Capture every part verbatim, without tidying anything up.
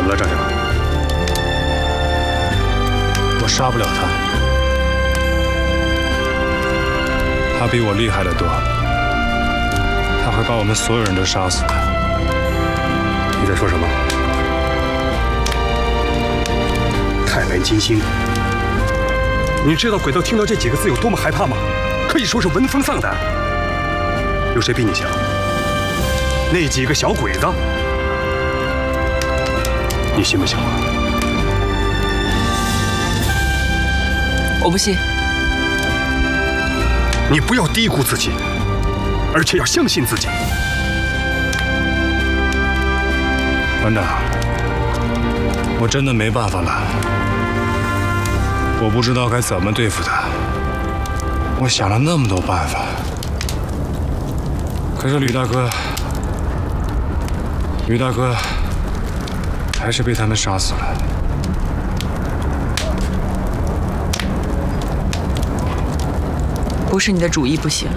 了，张强？ 我杀不了他，他比我厉害得多，他会把我们所有人都杀死的。 你在说什么？太白金星，你知道鬼道听到这几个字有多么害怕吗？可以说是闻风丧胆。有谁比你强？那几个小鬼子，你信不信我？ 我不信。 你不要低估自己，而且要相信自己。 班长，我真的没办法了，我不知道该怎么对付他。我想了那么多办法，可是吕大哥，吕大哥还是被他们杀死了。 不是你的主意不行，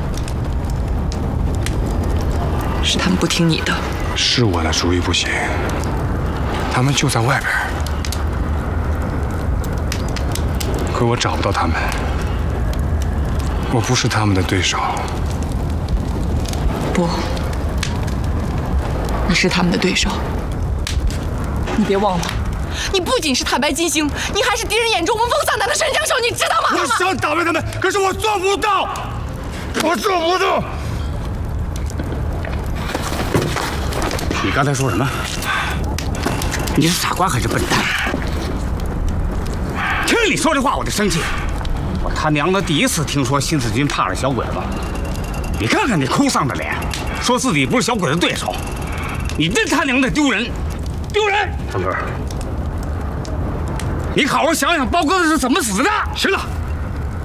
是他们不听你的。 是我的主意不行，他们就在外边，可我找不到他们，我不是他们的对手。 不，你是他们的对手。你别忘了，你不仅是太白金星，你还是敌人眼中闻风丧胆的神枪手，你知道吗？ 我想打败他们，可是我做不到，我做不到。 你刚才说什么？你是傻瓜还是笨蛋？听你说这话我就生气。我他娘的第一次听说新四军怕了小鬼子。你看看你哭丧的脸，说自己不是小鬼子对手，你真他娘的丢人，丢人！ 张哥， 你好好想想包哥子是怎么死的。 行了，